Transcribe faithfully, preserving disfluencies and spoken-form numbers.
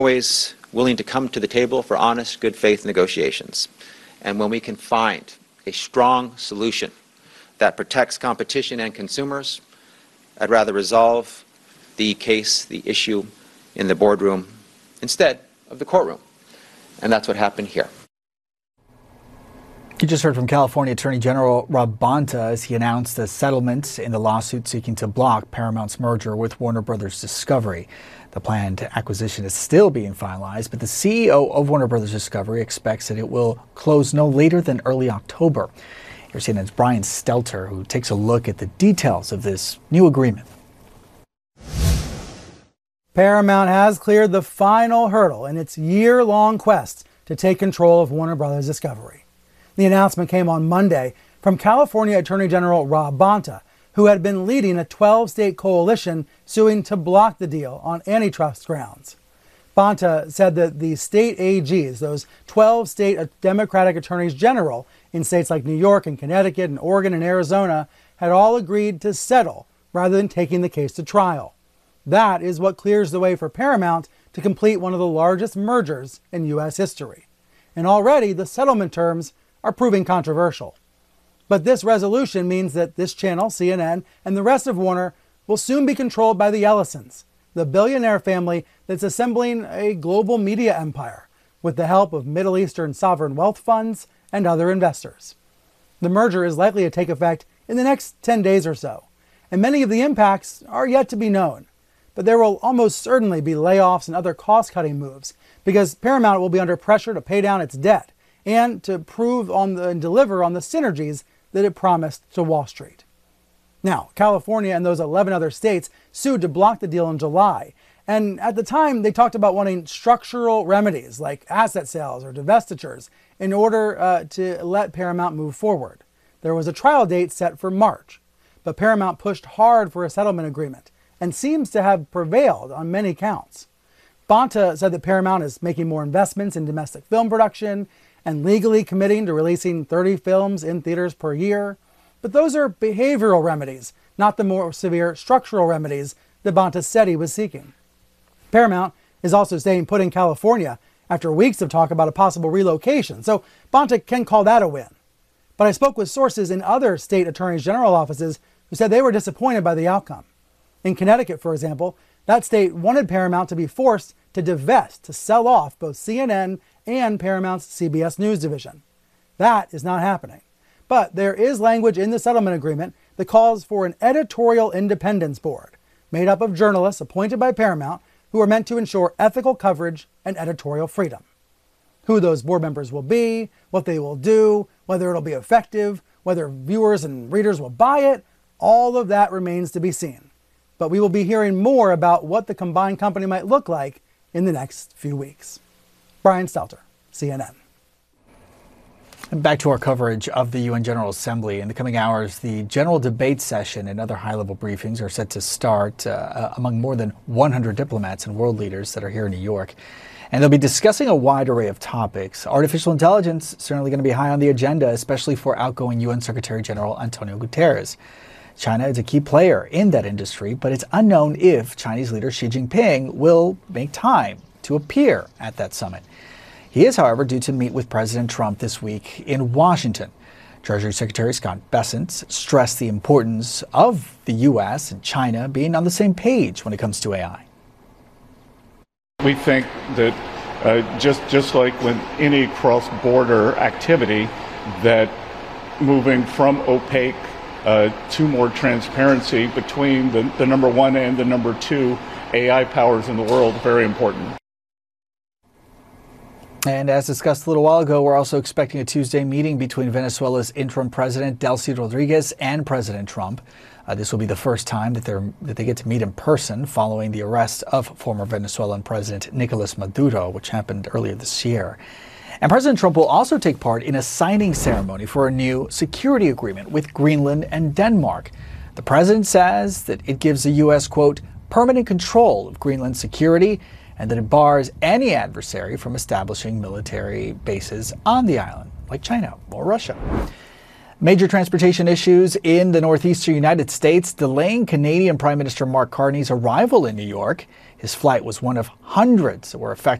Always willing to come to the table for honest, good faith negotiations. And when we can find a strong solution that protects competition and consumers, I'd rather resolve the case, the issue, in the boardroom instead of the courtroom. And that's what happened here. You just heard from California Attorney General Rob Bonta as he announced a settlement in the lawsuit seeking to block Paramount's merger with Warner Brothers Discovery. The planned acquisition is still being finalized, but the C E O of Warner Brothers Discovery expects that it will close no later than early October. Here's C N N's Brian Stelter, who takes a look at the details of this new agreement. Paramount has cleared the final hurdle in its year-long quest to take control of Warner Brothers Discovery. The announcement came on Monday from California Attorney General Rob Bonta, who had been leading a twelve-state coalition suing to block the deal on antitrust grounds. Bonta said that the state A Gs, those twelve state Democratic attorneys general in states like New York and Connecticut and Oregon and Arizona, had all agreed to settle rather than taking the case to trial. That is what clears the way for Paramount to complete one of the largest mergers in U S history. And already the settlement terms are proving controversial. But this resolution means that this channel, C N N, and the rest of Warner will soon be controlled by the Ellisons, the billionaire family that's assembling a global media empire with the help of Middle Eastern sovereign wealth funds and other investors. The merger is likely to take effect in the next ten days or so, and many of the impacts are yet to be known. But there will almost certainly be layoffs and other cost-cutting moves because Paramount will be under pressure to pay down its debt and to prove on the, and deliver on the synergies that it promised to Wall Street. Now, California and those eleven other states sued to block the deal in July, and at the time they talked about wanting structural remedies like asset sales or divestitures in order uh, to let Paramount move forward. There was a trial date set for March, but Paramount pushed hard for a settlement agreement and seems to have prevailed on many counts. Bonta said that Paramount is making more investments in domestic film production and legally committing to releasing thirty films in theaters per year. But those are behavioral remedies, not the more severe structural remedies that Bonta said he was seeking. Paramount is also staying put in California after weeks of talk about a possible relocation, so Bonta can call that a win. But I spoke with sources in other state attorneys general offices who said they were disappointed by the outcome. In Connecticut, for example, that state wanted Paramount to be forced to divest, to sell off both C N N and Paramount's C B S News division. That is not happening. But there is language in the settlement agreement that calls for an editorial independence board made up of journalists appointed by Paramount who are meant to ensure ethical coverage and editorial freedom. Who those board members will be, what they will do, whether it'll be effective, whether viewers and readers will buy it, all of that remains to be seen. But we will be hearing more about what the combined company might look like in the next few weeks. Brian Stelter, C N N. And back to our coverage of the U N General Assembly. In the coming hours, the general debate session and other high-level briefings are set to start uh, among more than one hundred diplomats and world leaders that are here in New York. And they'll be discussing a wide array of topics. Artificial intelligence is certainly going to be high on the agenda, especially for outgoing U N Secretary General Antonio Guterres. China is a key player in that industry, but it's unknown if Chinese leader Xi Jinping will make time to appear at that summit. He is, however, due to meet with President Trump this week in Washington. Treasury Secretary Scott Bessent stressed the importance of the U S and China being on the same page when it comes to A I. We think that uh, just, just like with any cross-border activity, that moving from opaque Uh, to more transparency between the, the number one and the number two A I powers in the world, very important. And as discussed a little while ago, we're also expecting a Tuesday meeting between Venezuela's interim president, Delcy Rodriguez, and President Trump. Uh, this will be the first time that, they're, that they get to meet in person following the arrest of former Venezuelan President Nicolas Maduro, which happened earlier this year. And President Trump will also take part in a signing ceremony for a new security agreement with Greenland and Denmark. The president says that it gives the U S, quote, permanent control of Greenland's security and that it bars any adversary from establishing military bases on the island, like China or Russia. Major transportation issues in the northeastern United States delaying Canadian Prime Minister Mark Carney's arrival in New York. His flight was one of hundreds that were affected.